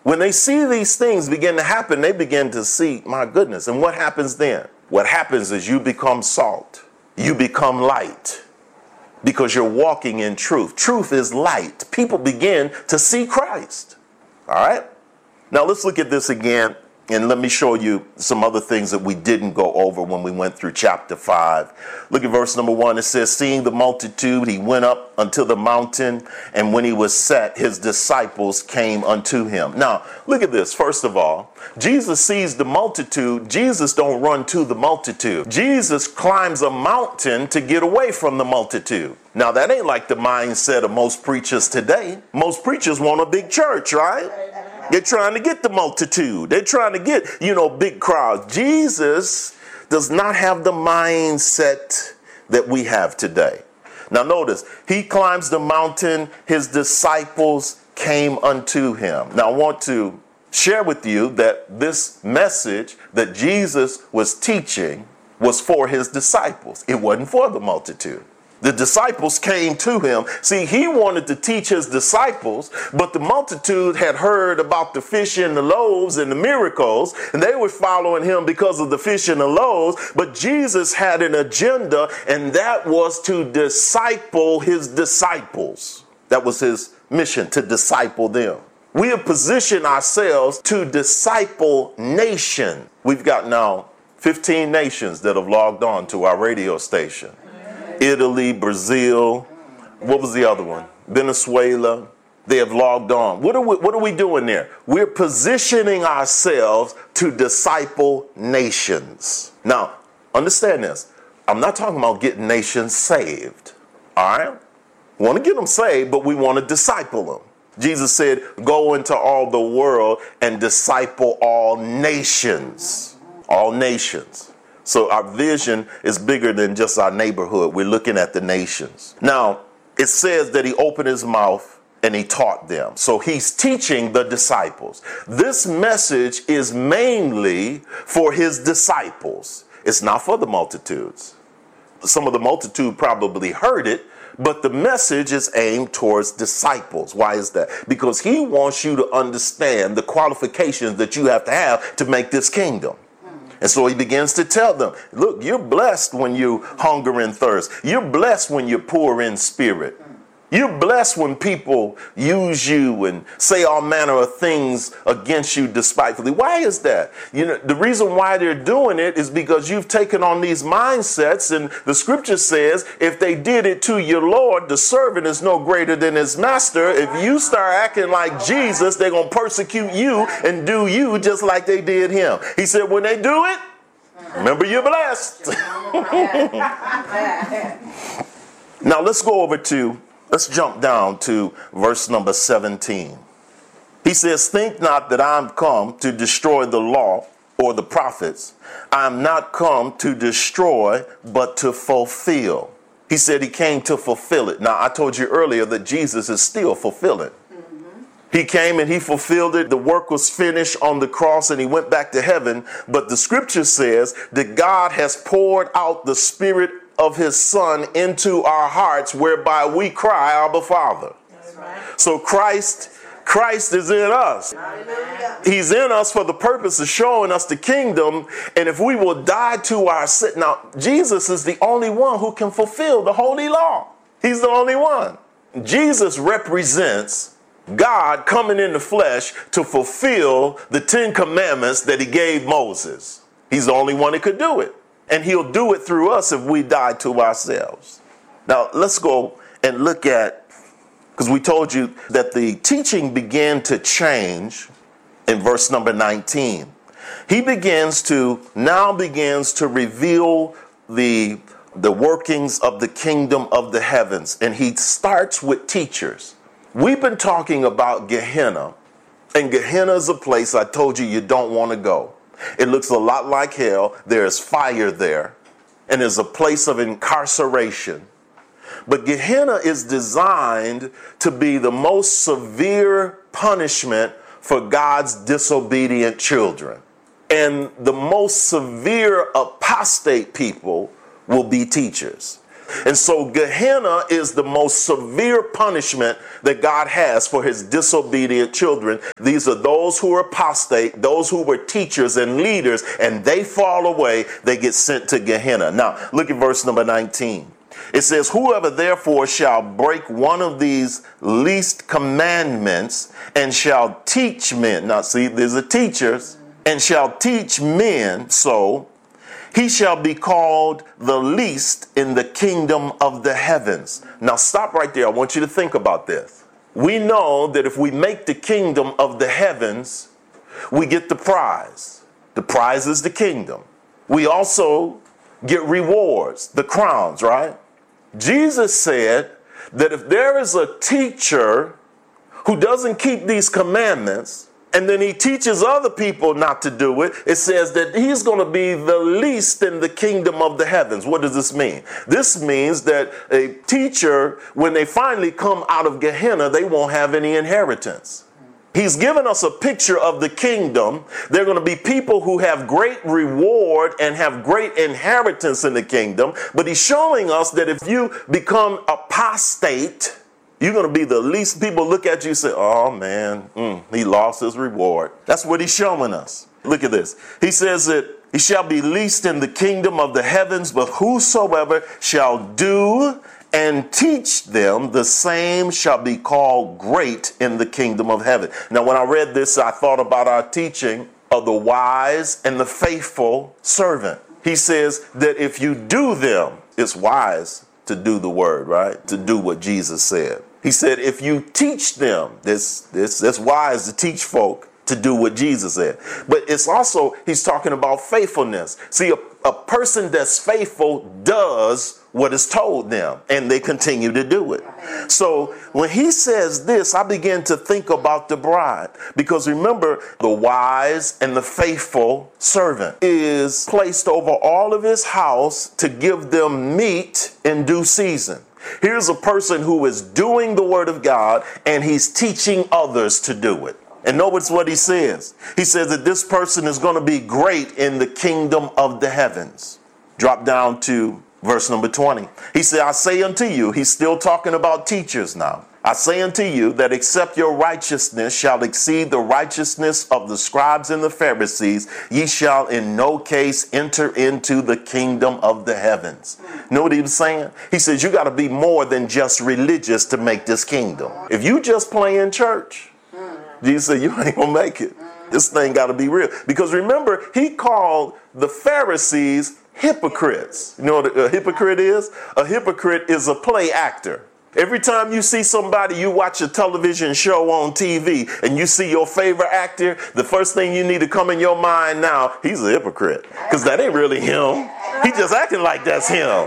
When they see these things begin to happen, they begin to see, my goodness. And what happens then? What happens is you become salt. You become light because you're walking in truth. Truth is light. People begin to see Christ. All right? Now let's look at this again. And let me show you some other things that we didn't go over when we went through chapter 5. Look at verse number 1. It says, seeing the multitude, he went up unto the mountain, and when he was set, his disciples came unto him. Now, look at this. First of all, Jesus sees the multitude. Jesus don't run to the multitude. Jesus climbs a mountain to get away from the multitude. Now, that ain't like the mindset of most preachers today. Most preachers want a big church, right? They're trying to get the multitude. They're trying to get, big crowds. Jesus does not have the mindset that we have today. Now notice, he climbs the mountain. His disciples came unto him. Now I want to share with you that this message that Jesus was teaching was for his disciples. It wasn't for the multitude. The disciples came to him. See, he wanted to teach his disciples, but the multitude had heard about the fish and the loaves and the miracles, and they were following him because of the fish and the loaves. But Jesus had an agenda, and that was to disciple his disciples. That was his mission, to disciple them. We have positioned ourselves to disciple nation. We've got now 15 nations that have logged on to our radio station. Italy, Brazil, what was the other one? Venezuela. They have logged on. What are we doing there? We're positioning ourselves to disciple nations. Now, understand this. I'm not talking about getting nations saved. All right? We want to get them saved, but we want to disciple them. Jesus said, go into all the world and disciple all nations. All nations. So our vision is bigger than just our neighborhood. We're looking at the nations. Now, it says that he opened his mouth and he taught them. So he's teaching the disciples. This message is mainly for his disciples. It's not for the multitudes. Some of the multitude probably heard it, but the message is aimed towards disciples. Why is that? Because he wants you to understand the qualifications that you have to make this kingdom. And so he begins to tell them, look, you're blessed when you hunger and thirst. You're blessed when you're poor in spirit. You're blessed when people use you and say all manner of things against you despitefully. Why is that? The reason why they're doing it is because you've taken on these mindsets. And the scripture says, if they did it to your Lord, the servant is no greater than his master. If you start acting like Jesus, they're going to persecute you and do you just like they did him. He said, when they do it, remember you're blessed. Now let's jump down to verse number 17. He says, think not that I'm come to destroy the law or the prophets. I'm not come to destroy, but to fulfill. He said he came to fulfill it. Now, I told you earlier that Jesus is still fulfilling. He came and he fulfilled it. The work was finished on the cross and he went back to heaven. But the scripture says that God has poured out the Spirit of his Son into our hearts, whereby we cry, Abba, Father. Right. So Christ is in us. Hallelujah. He's in us for the purpose of showing us the kingdom. And if we will die to our sin. Now, Jesus is the only one who can fulfill the holy law. He's the only one. Jesus represents God coming in the flesh to fulfill the 10 commandments that he gave Moses. He's the only one that could do it. And he'll do it through us if we die to ourselves. Now, let's go and look at, because we told you that the teaching began to change in verse number 19. He begins to reveal the workings of the kingdom of the heavens. And he starts with teachers. We've been talking about Gehenna. And Gehenna is a place I told you don't want to go. It looks a lot like hell. There's fire there. And there's a place of incarceration. But Gehenna is designed to be the most severe punishment for God's disobedient children. And the most severe apostate people will be teachers. And so Gehenna is the most severe punishment that God has for his disobedient children. These are those who are apostate, those who were teachers and leaders, and they fall away. They get sent to Gehenna. Now, look at verse number 19. It says, whoever therefore shall break one of these least commandments and shall teach men. Now, see, there's a teachers, and shall teach men so, he shall be called the least in the kingdom of the heavens. Now stop right there. I want you to think about this. We know that if we make the kingdom of the heavens, we get the prize. The prize is the kingdom. We also get rewards, the crowns, right? Jesus said that if there is a teacher who doesn't keep these commandments, and then he teaches other people not to do it, it says that he's going to be the least in the kingdom of the heavens. What does this mean? This means that a teacher, when they finally come out of Gehenna, they won't have any inheritance. He's given us a picture of the kingdom. There are going to be people who have great reward and have great inheritance in the kingdom. But he's showing us that if you become apostate, you're going to be the least. People look at you and say, oh, man, he lost his reward. That's what he's showing us. Look at this. He says that he shall be least in the kingdom of the heavens, but whosoever shall do and teach them, the same shall be called great in the kingdom of heaven. Now, when I read this, I thought about our teaching of the wise and the faithful servant. He says that if you do them, it's wise to do the word, right? To do what Jesus said. He said, if you teach them, that's wise to teach folk to do what Jesus said. But it's also, he's talking about faithfulness. See, a person that's faithful does what is told them, and they continue to do it. So when he says this, I begin to think about the bride. Because remember, the wise and the faithful servant is placed over all of his house to give them meat in due season. Here's a person who is doing the word of God, and he's teaching others to do it. And notice what he says. He says that this person is going to be great in the kingdom of the heavens. Drop down to verse number 20. He said, I say unto you, he's still talking about teachers now. I say unto you that except your righteousness shall exceed the righteousness of the scribes and the Pharisees, ye shall in no case enter into the kingdom of the heavens. You know what he was saying? He says you got to be more than just religious to make this kingdom. If you just play in church, Jesus said, you ain't going to make it. This thing got to be real. Because remember, he called the Pharisees hypocrites. You know what a hypocrite is? A hypocrite is a play actor. Every time you see somebody, you watch a television show on TV and you see your favorite actor, the first thing you need to come in your mind now, he's a hypocrite. Because that ain't really him. He just acting like that's him.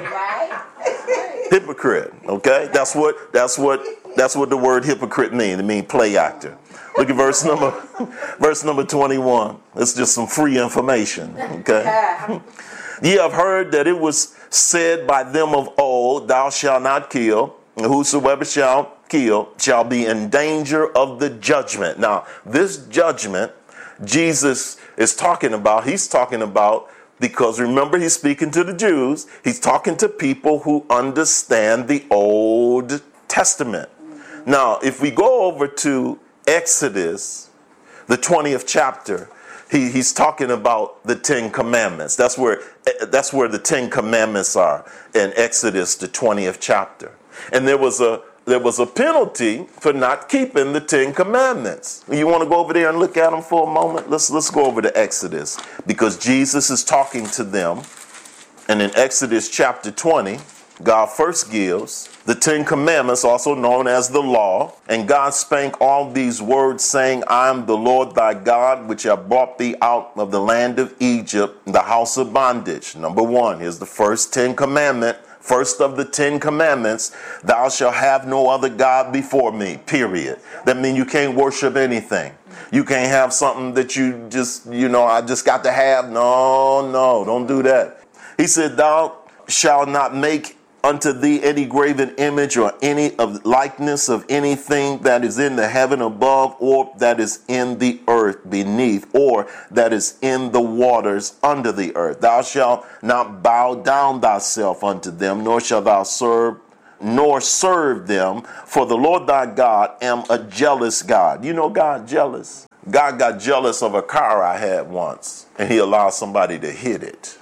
Hypocrite. Okay? That's what the word hypocrite means. It means play actor. Look at verse number 21. It's just some free information. Okay? Ye have heard that it was said by them of old, thou shalt not kill, and whosoever shall kill shall be in danger of the judgment. Now, this judgment Jesus is talking about, he's talking about, because remember, he's speaking to the Jews. He's talking to people who understand the Old Testament. Now, if we go over to Exodus, the 20th chapter, he's talking about the 10 commandments. That's where the 10 commandments are in Exodus, the 20th chapter. And there was a penalty for not keeping the 10 commandments. You want to go over there and look at them for a moment? Let's go over to Exodus, because Jesus is talking to them. And in Exodus chapter 20, God first gives the 10 commandments, also known as the law. And God spake all these words, saying, I am the Lord thy God, which have brought thee out of the land of Egypt, the house of bondage. Number 1, here's the first 10 commandment. First of the 10 commandments, thou shalt have no other God before me, period. That means you can't worship anything. You can't have something that you just, I just got to have. No, don't do that. He said, thou shalt not make unto thee any graven image or any of likeness of anything that is in the heaven above, or that is in the earth beneath, or that is in the waters under the earth. Thou shalt not bow down thyself unto them, nor shalt thou serve them, for the Lord thy God am a jealous God. You know God jealous? God got jealous of a car I had once, and he allowed somebody to hit it.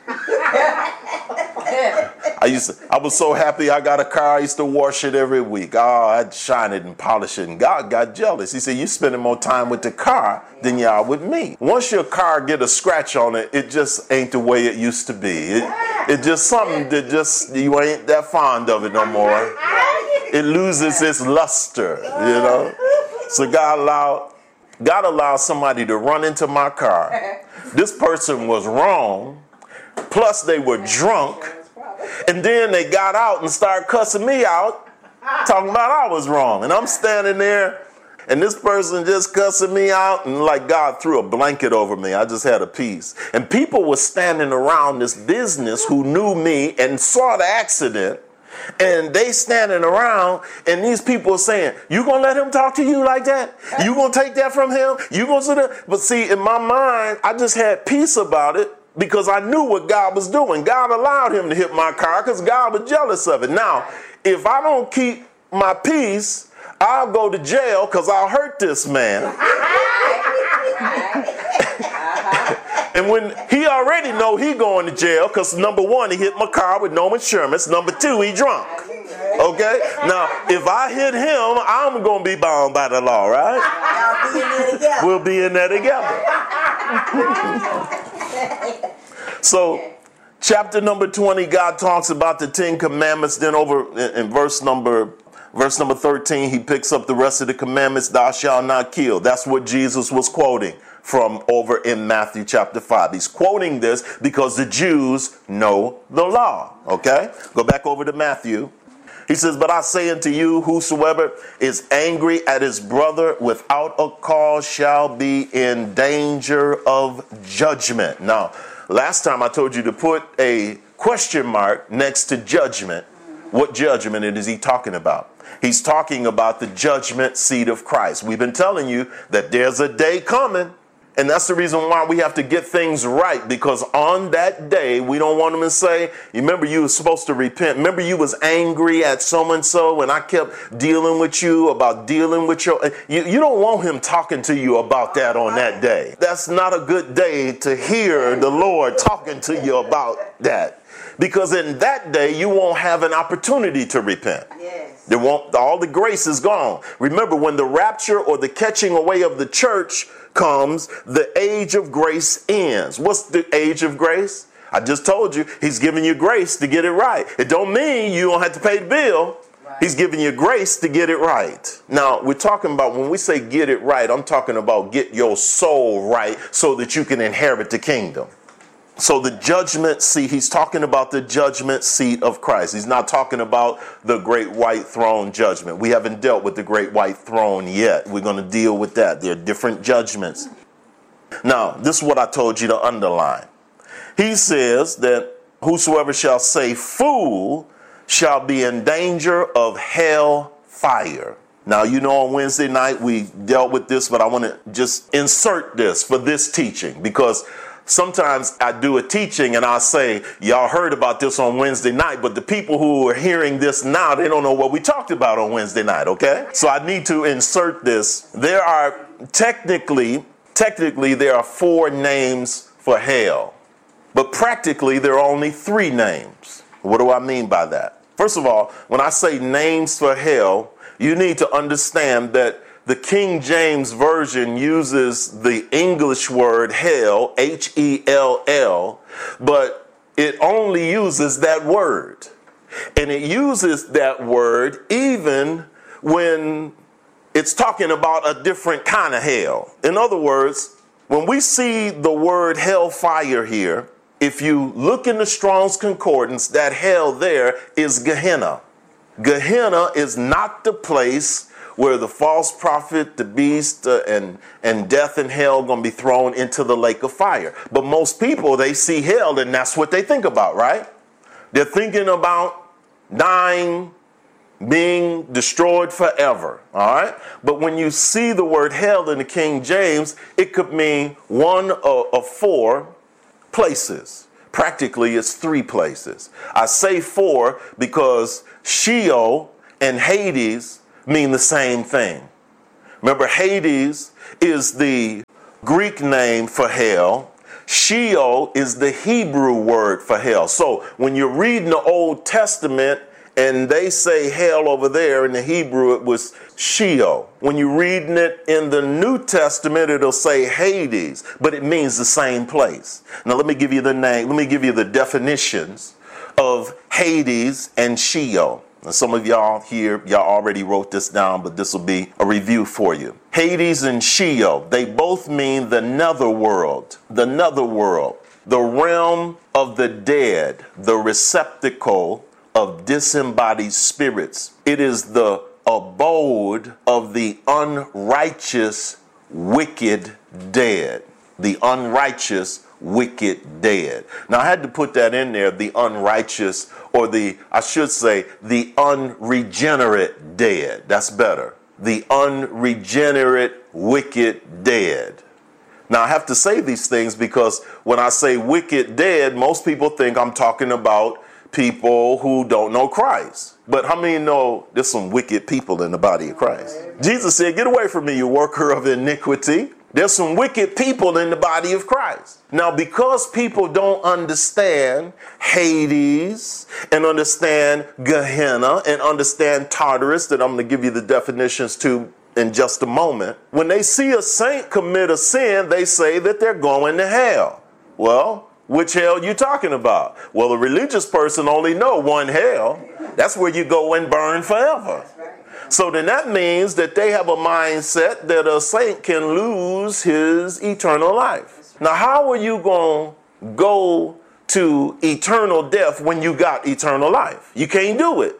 I was so happy I got a car. I used to wash it every week. Oh, I'd shine it and polish it. And God got jealous. He said, "You spending more time with the car than you are with me." Once your car get a scratch on it, it just ain't the way it used to be. It just something that just, you ain't that fond of it no more. It loses its luster, you know. So God allowed somebody to run into my car. This person was wrong. Plus they were drunk. And then they got out and started cussing me out, talking about I was wrong. And I'm standing there, and this person just cussing me out, and like God threw a blanket over me. I just had a peace. And people were standing around this business who knew me and saw the accident. And they standing around, and these people are saying, "You gonna let him talk to you like that? You gonna take that from him? You gonna do that?" But see, in my mind, I just had peace about it, because I knew what God was doing. God allowed him to hit my car because God was jealous of it. Now, if I don't keep my peace, I'll go to jail because I'll hurt this man. And when he already know he going to jail because, number one, he hit my car with no insurance. Number two, he drunk. Okay? Now, if I hit him, I'm going to be bound by the law, right? We'll be in there together. So, chapter number 20, God talks about the 10 commandments. Then over in verse number 13, he picks up the rest of the commandments. Thou shalt not kill. That's what Jesus was quoting from over in Matthew chapter 5. He's quoting this because the Jews know the law. Okay? Go back over to Matthew. He says, "But I say unto you, whosoever is angry at his brother without a cause shall be in danger of judgment." Now, last time I told you to put a question mark next to judgment. What judgment is he talking about? He's talking about the judgment seat of Christ. We've been telling you that there's a day coming. And that's the reason why we have to get things right, because on that day, we don't want them to say, "Remember, you were supposed to repent. Remember, you was angry at so-and-so, and I kept dealing with you about dealing with your..." You don't want him talking to you about that on that day. That's not a good day to hear the Lord talking to you about that. Because in that day, you won't have an opportunity to repent. Yes. All the grace is gone. Remember, when the rapture or the catching away of the church comes, the age of grace ends. What's the age of grace? I just told you, he's giving you grace to get it right. It don't mean you don't have to pay the bill. Right. He's giving you grace to get it right. Now, we're talking about, when we say get it right, I'm talking about get your soul right so that you can inherit the kingdom. So the judgment seat, he's talking about the judgment seat of Christ. He's not talking about the great white throne judgment. We haven't dealt with the great white throne yet. We're going to deal with that. There are different judgments. Now, this is what I told you to underline. He says that whosoever shall say fool shall be in danger of hell fire. Now, you know, on Wednesday night we dealt with this, but I want to just insert this for this teaching, because sometimes I do a teaching and I say, y'all heard about this on Wednesday night, but the people who are hearing this now, they don't know what we talked about on Wednesday night, okay? So I need to insert this. There are technically there are 4 names for hell, but practically there are only 3 names. What do I mean by that? First of all, when I say names for hell, you need to understand that the King James Version uses the English word hell, H-E-L-L, but it only uses that word. And it uses that word even when it's talking about a different kind of hell. In other words, when we see the word hellfire here, if you look in the Strong's Concordance, that hell there is Gehenna. Gehenna is not the place where the false prophet, the beast, and death and hell going to be thrown into the lake of fire. But most people, they see hell and that's what they think about, right? They're thinking about dying, being destroyed forever. All right. But when you see the word hell in the King James, it could mean one of four places. Practically, it's three places. I say four because Sheol and Hades mean the same thing. Remember, Hades is the Greek name for hell. Sheol is the Hebrew word for hell. So when you're reading the Old Testament and they say hell over there, in the Hebrew it was Sheol. When you're reading it in the New Testament, it'll say Hades, but it means the same place. Now let me give you the name, let me give you the definitions of Hades and Sheol. And some of y'all here, y'all already wrote this down, but this will be a review for you. Hades and Sheol, they both mean the netherworld, the realm of the dead, the receptacle of disembodied spirits. It is the abode of the unrighteous, wicked dead. The unrighteous, wicked dead. Now I had to put that in there, the unrighteous, or the unregenerate dead. That's better. The unregenerate, wicked dead. Now I have to say these things because when I say wicked dead, most people think I'm talking about people who don't know Christ. But how many know there's some wicked people in the body of Christ? Jesus said, "Get away from me, you worker of iniquity." There's some wicked people in the body of Christ. Now, because people don't understand Hades and understand Gehenna and understand Tartarus, that I'm going to give you the definitions to in just a moment, when they see a saint commit a sin, they say that they're going to hell. Well, which hell you talking about? Well, a religious person only know one hell. That's where you go and burn forever. So then that means that they have a mindset that a saint can lose his eternal life. Now, how are you going to go to eternal death when you got eternal life? You can't do it.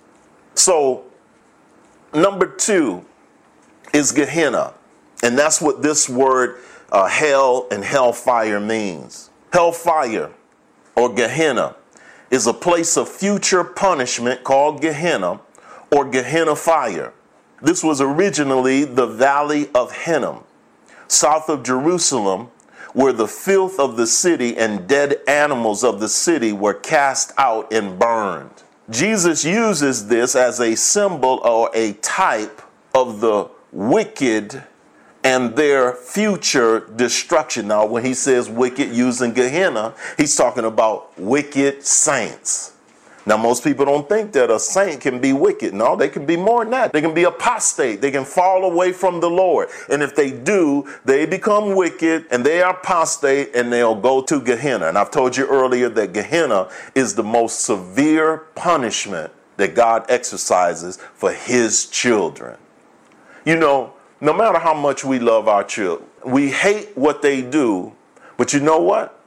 So, number 2 is Gehenna. And that's what this word hell and hellfire means. Hellfire or Gehenna is a place of future punishment called Gehenna, or Gehenna fire. This was originally the Valley of Hinnom, south of Jerusalem, where the filth of the city and dead animals of the city were cast out and burned. Jesus uses this as a symbol or a type of the wicked and their future destruction. Now, when he says wicked using Gehenna, he's talking about wicked saints. Now, most people don't think that a saint can be wicked. No, they can be more than that. They can be apostate. They can fall away from the Lord. And if they do, they become wicked and they are apostate and they'll go to Gehenna. And I've told you earlier that Gehenna is the most severe punishment that God exercises for his children. You know, no matter how much we love our children, we hate what they do. But you know what?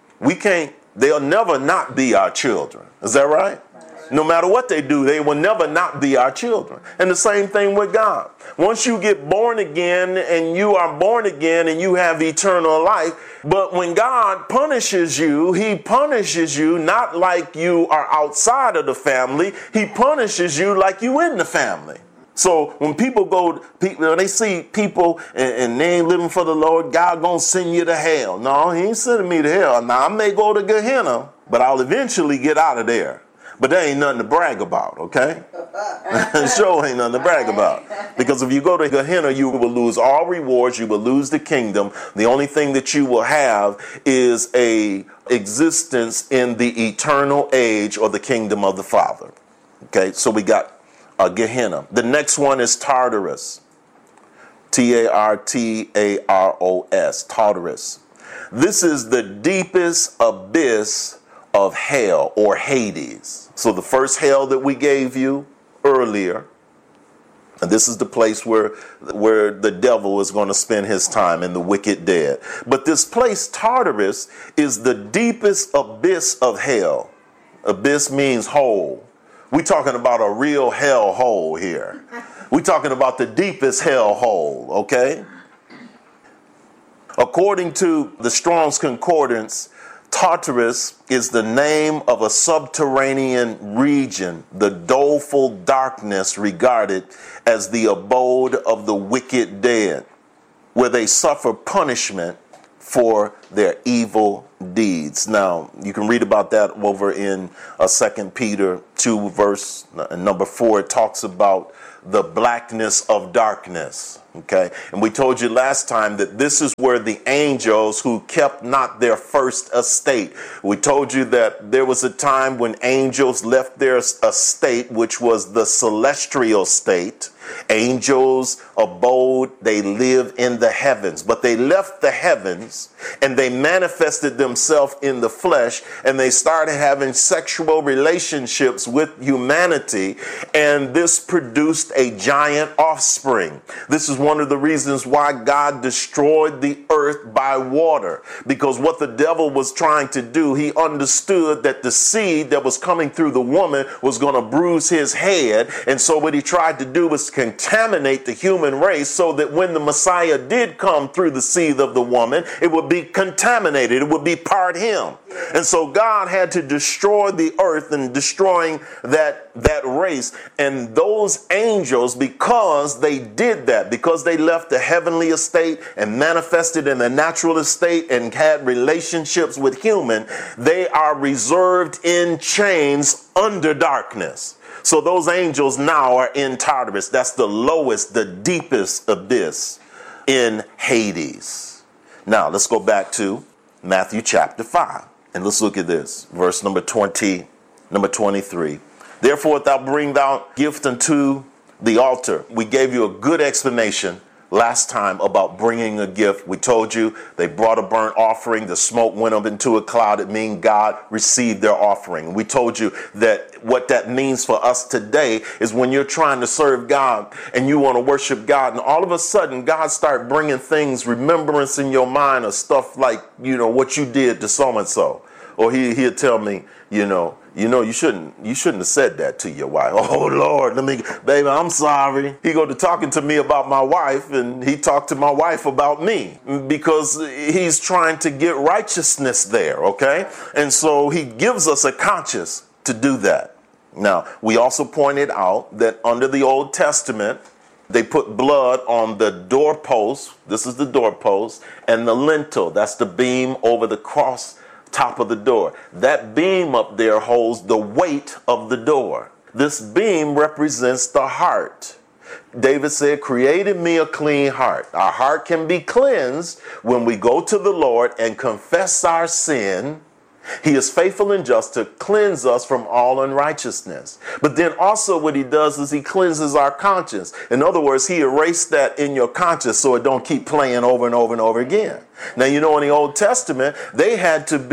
They'll never not be our children. Is that right? No matter what they do, they will never not be our children. And the same thing with God. Once you get born again and you are born again and you have eternal life, but when God punishes you, he punishes you not like you are outside of the family. He punishes you like you in the family. So when when they see people and they ain't living for the Lord, God gonna send you to hell. No, he ain't sending me to hell. Now, I may go to Gehenna, but I'll eventually get out of there. But there ain't nothing to brag about, okay? Sure ain't nothing to brag about. Because if you go to Gehenna, you will lose all rewards. You will lose the kingdom. The only thing that you will have is a existence in the eternal age or the kingdom of the Father. Okay, so we got Gehenna. The next one is Tartarus. Tartaros. Tartarus. This is the deepest abyss of hell or Hades. So the first hell that we gave you earlier, and this is the place where the devil is going to spend his time, in the wicked dead. But this place, Tartarus, is the deepest abyss of hell. Abyss means hole. We're talking about a real hell hole here. We're talking about the deepest hell hole, okay? According to the Strong's Concordance, Tartarus is the name of a subterranean region, the doleful darkness regarded as the abode of the wicked dead, where they suffer punishment for their evil deeds. Now, you can read about that over in 2 Peter 2, verse number 4. It talks about the blackness of darkness. Okay, and we told you last time that this is where the angels who kept not their first estate. We told you that there was a time when angels left their estate, which was the celestial state. Angels abode, they live in the heavens, but they left the heavens and they manifested themselves in the flesh, and they started having sexual relationships with humanity, and this produced a giant offspring. This is one of the reasons why God destroyed the earth by water, because what the devil was trying to do, he understood that the seed that was coming through the woman was going to bruise his head, and so what he tried to do was contaminate the human race so that when the Messiah did come through the seed of the woman, it would be contaminated. It would be part him. And so God had to destroy the earth and destroying that race. And those angels, because they did that, because they left the heavenly estate and manifested in the natural estate and had relationships with human, they are reserved in chains under darkness. So those angels now are in Tartarus. That's the lowest, the deepest abyss in Hades. Now let's go back to Matthew chapter 5. And let's look at this. Verse number 23. Therefore, thou bring thou gift unto the altar. We gave you a good explanation last time about bringing a gift. We told you they brought a burnt offering. The smoke went up into a cloud. It means God received their offering. We told you that what that means for us today is when you're trying to serve God and you want to worship God, and all of a sudden God start bringing things, remembrance in your mind of stuff like, what you did to so-and-so. Or he'll tell me, you shouldn't have said that to your wife. Oh, Lord, baby, I'm sorry. He go to talking to me about my wife, and he talked to my wife about me because he's trying to get righteousness there, okay? And so he gives us a conscience to do that. Now, we also pointed out that under the Old Testament, they put blood on the doorpost. This is the doorpost, and the lintel. That's the beam over the cross top of the door. That beam up there holds the weight of the door. This beam represents the heart. David said, create in me a clean heart. Our heart can be cleansed when we go to the Lord and confess our sin. He is faithful and just to cleanse us from all unrighteousness. But then also what he does is he cleanses our conscience. In other words, he erased that in your conscience so it don't keep playing over and over and over again. Now, in the Old Testament, they had to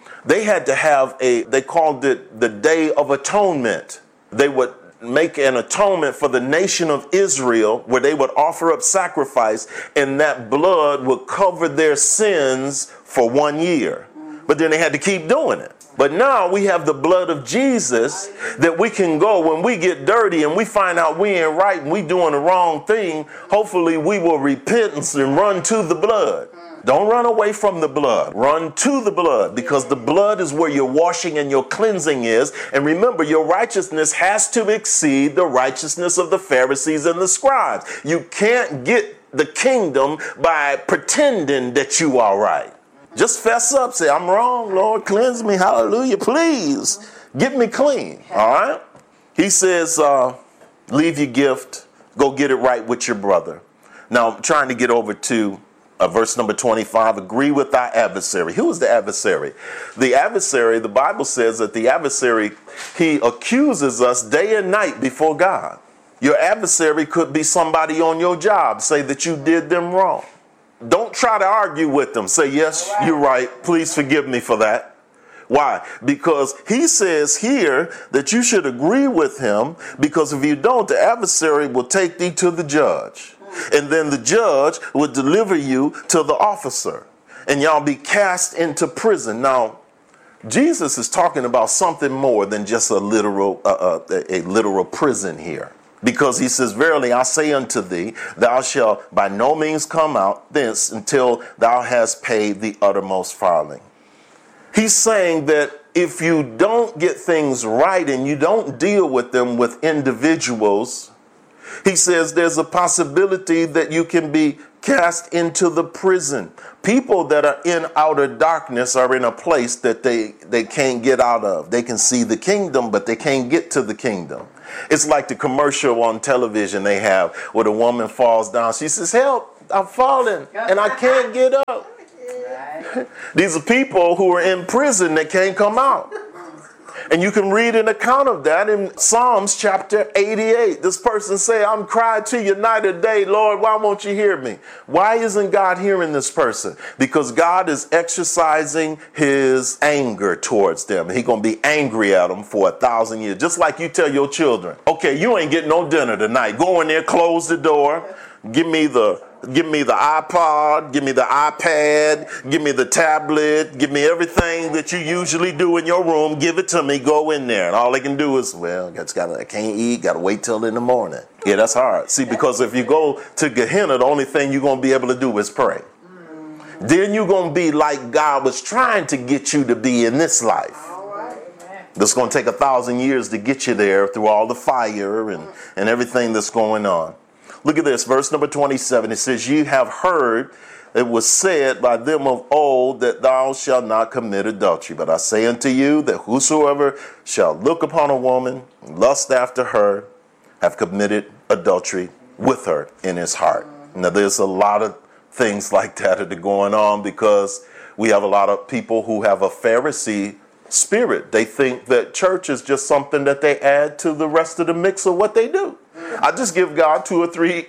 have they called it the Day of Atonement. They would make an atonement for the nation of Israel where they would offer up sacrifice, and that blood would cover their sins for 1 year. But then they had to keep doing it. But now we have the blood of Jesus that we can go when we get dirty and we find out we ain't right and we doing the wrong thing. Hopefully we will repent and run to the blood. Don't run away from the blood. Run to the blood, because the blood is where your washing and your cleansing is. And remember, your righteousness has to exceed the righteousness of the Pharisees and the scribes. You can't get the kingdom by pretending that you are right. Just fess up. Say, I'm wrong, Lord. Cleanse me. Hallelujah. Please get me clean. All right. He says, leave your gift. Go get it right with your brother. Now, I'm trying to get over to verse number 25. Agree with thy adversary. Who is the adversary? The adversary, the Bible says that the adversary, he accuses us day and night before God. Your adversary could be somebody on your job. Say that you did them wrong. Don't try to argue with them. Say, yes, you're right. Please forgive me for that. Why? Because he says here that you should agree with him, because if you don't, the adversary will take thee to the judge. And then the judge will deliver you to the officer. And y'all be cast into prison. Now, Jesus is talking about something more than just a literal prison here. Because he says, verily I say unto thee, thou shalt by no means come out thence until thou hast paid the uttermost farthing. He's saying that if you don't get things right and you don't deal with them with individuals, he says there's a possibility that you can be cast into the prison. People that are in outer darkness are in a place that they can't get out of. They can see the kingdom, but they can't get to the kingdom. It's like the commercial on television they have where the woman falls down. She says, help, I'm falling and I can't get up. These are people who are in prison that can't come out. And you can read an account of that in Psalms chapter 88. This person say, I'm crying to you night or day, Lord, why won't you hear me? Why isn't God hearing this person? Because God is exercising his anger towards them. He's going to be angry at them for 1,000 years. Just like you tell your children, okay, you ain't getting no dinner tonight. Go in there, close the door, give me the iPod, give me the iPad, give me the tablet, give me everything that you usually do in your room. Give it to me, go in there. And all they can do is, I can't eat, got to wait till in the morning. Yeah, that's hard. See, because if you go to Gehenna, the only thing you're going to be able to do is pray. Then you're going to be like God was trying to get you to be in this life. That's going to take 1,000 years to get you there through all the fire and everything that's going on. Look at this, verse number 27. It says, ye have heard it was said by them of old that thou shalt not commit adultery. But I say unto you that whosoever shall look upon a woman, lust after her, have committed adultery with her in his heart. Now there's a lot of things like that are going on because we have a lot of people who have a Pharisee spirit. They think that church is just something that they add to the rest of the mix of what they do. I just give God 2 or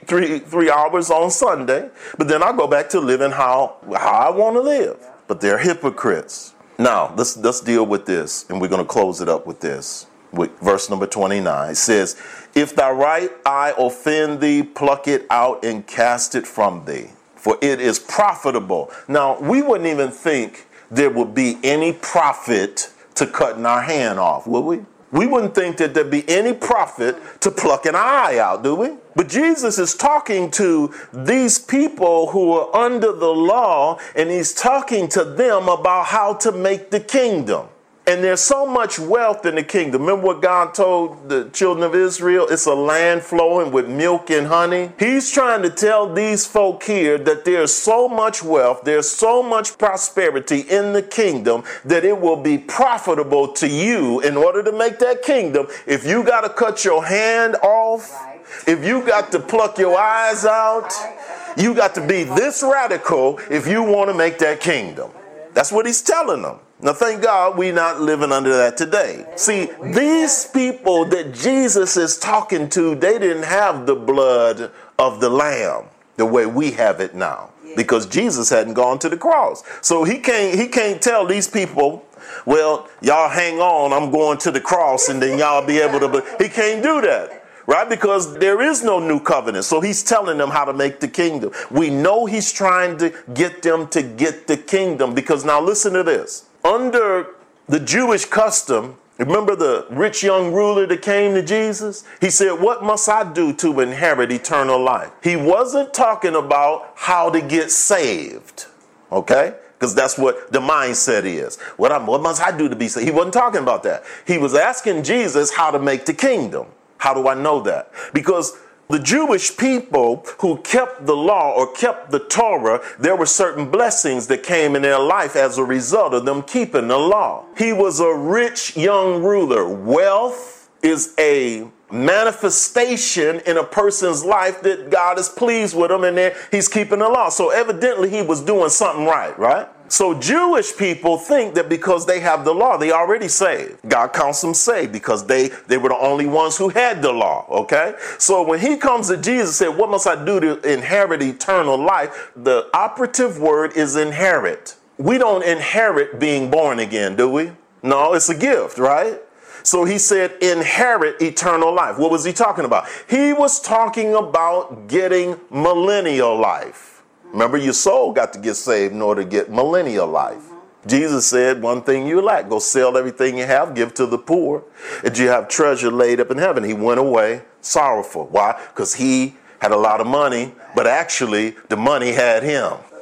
3 hours on Sunday, but then I go back to living how I want to live. But they're hypocrites. Now, let's deal with this, and we're going to close it up with this. With verse number 29. It says, if thy right eye offend thee, pluck it out and cast it from thee, for it is profitable. Now, we wouldn't even think there would be any profit to cutting our hand off, would we? We wouldn't think that there'd be any profit to pluck an eye out, do we? But Jesus is talking to these people who are under the law, and he's talking to them about how to make the kingdom. And there's so much wealth in the kingdom. Remember what God told the children of Israel? It's a land flowing with milk and honey. He's trying to tell these folk here that there's so much wealth, there's so much prosperity in the kingdom that it will be profitable to you in order to make that kingdom. If you got to cut your hand off, if you got to pluck your eyes out, you got to be this radical if you want to make that kingdom. That's what he's telling them. Now, thank God we're not living under that today. See, these people that Jesus is talking to, they didn't have the blood of the Lamb the way we have it now, because Jesus hadn't gone to the cross. So he can't tell these people, well, y'all hang on, I'm going to the cross, and then y'all be able to. He can't do that. Right? Because there is no new covenant. So he's telling them how to make the kingdom. We know he's trying to get them to get the kingdom. Because now listen to this. Under the Jewish custom, remember the rich young ruler that came to Jesus? He said, what must I do to inherit eternal life? He wasn't talking about how to get saved. Okay? Because that's what the mindset is. What must I do to be saved? He wasn't talking about that. He was asking Jesus how to make the kingdom. How do I know that? Because the Jewish people who kept the law or kept the Torah, there were certain blessings that came in their life as a result of them keeping the law. He was a rich young ruler. Wealth is a manifestation in a person's life that God is pleased with him and he's keeping the law. So evidently he was doing something right? So Jewish people think that because they have the law, they already saved. God counts them saved because they were the only ones who had the law, okay? So when he comes to Jesus and said, what must I do to inherit eternal life? The operative word is inherit. We don't inherit being born again, do we? No, it's a gift, right? So he said, inherit eternal life. What was he talking about? He was talking about getting millennial life. Remember, your soul got to get saved in order to get millennial life. Jesus said, one thing you lack, go sell everything you have, give to the poor, and you have treasure laid up in heaven. He went away sorrowful. Why? Because he had a lot of money, but actually the money had him.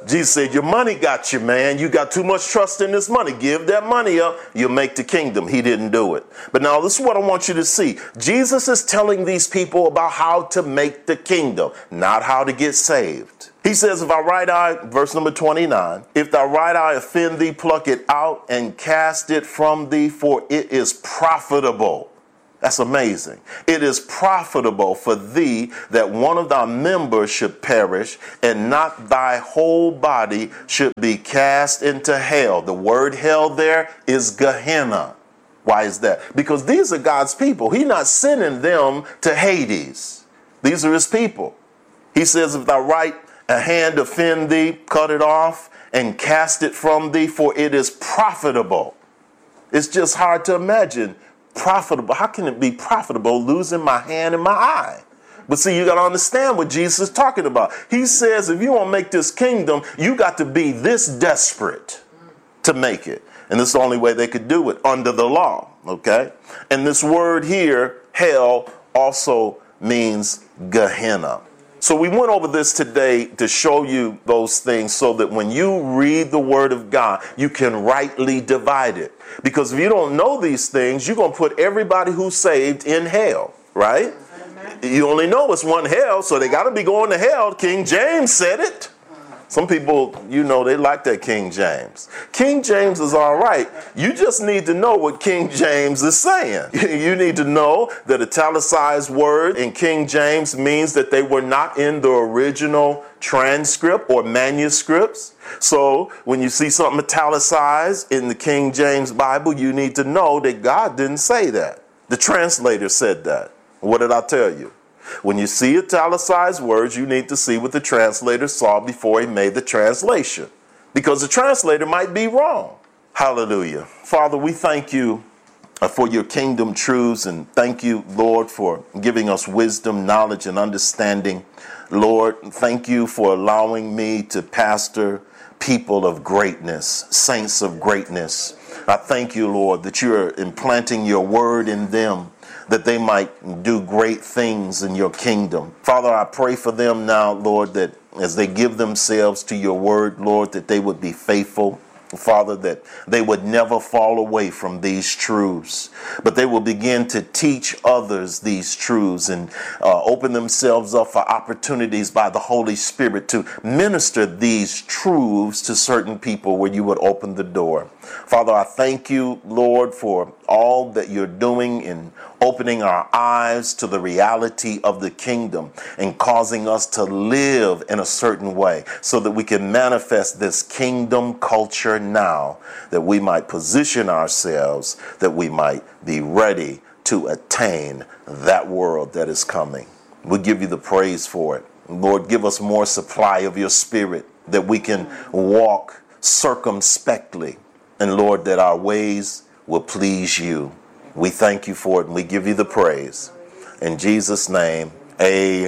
Jesus said, your money got you, man. You got too much trust in this money. Give that money up. You'll make the kingdom. He didn't do it. But now this is what I want you to see. Jesus is telling these people about how to make the kingdom, not how to get saved. He says, if thy right eye, verse number 29, if thy right eye offend thee, pluck it out and cast it from thee, for it is profitable. That's amazing. It is profitable for thee that one of thy members should perish, and not thy whole body should be cast into hell. The word hell there is Gehenna. Why is that? Because these are God's people. He's not sending them to Hades. These are his people. He says, if thy right hand offend thee, cut it off and cast it from thee, for it is profitable. It's just hard to imagine. Profitable. How can it be profitable losing my hand and my eye? But see, you got to understand what Jesus is talking about. He says, if you want to make this kingdom, you got to be this desperate to make it. And this is the only way they could do it under the law. Okay. And this word here, hell, also means Gehenna. So we went over this today to show you those things so that when you read the word of God, you can rightly divide it. Because if you don't know these things, you're going to put everybody who's saved in hell, right? You only know it's one hell, so they got to be going to hell. King James said it. Some people, they like that King James. King James is all right. You just need to know what King James is saying. You need to know that italicized word in King James means that they were not in the original transcript or manuscripts. So when you see something italicized in the King James Bible, you need to know that God didn't say that. The translator said that. What did I tell you? When you see italicized words, you need to see what the translator saw before he made the translation, because the translator might be wrong. Hallelujah. Father, we thank you for your kingdom truths, and thank you, Lord, for giving us wisdom, knowledge, and understanding. Lord, thank you for allowing me to pastor people of greatness, saints of greatness. I thank you, Lord, that you're implanting your word in them, that they might do great things in your kingdom. Father, I pray for them now, Lord, that as they give themselves to your word, Lord, that they would be faithful. Father, that they would never fall away from these truths, but they will begin to teach others these truths and open themselves up for opportunities by the Holy Spirit to minister these truths to certain people where you would open the door. Father, I thank you, Lord, for all that you're doing in opening our eyes to the reality of the kingdom and causing us to live in a certain way so that we can manifest this kingdom culture now, that we might position ourselves, that we might be ready to attain that world that is coming. We give you the praise for it. Lord, give us more supply of your spirit that we can walk circumspectly. And Lord, that our ways will please you. We thank you for it and we give you the praise. In Jesus' name, amen.